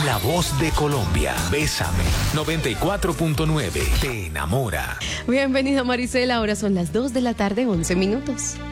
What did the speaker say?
La voz de Colombia. Bésame. 94.9. Te enamora. Bienvenida, Maricela. Ahora son las 2 de la tarde, 11 minutos.